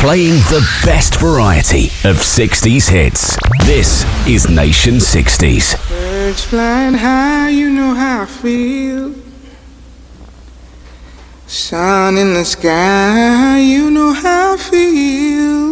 Playing the best variety of 60s hits. This is Nation 60s. Birds flying high, you know how I feel. Sun in the sky, you know how I feel.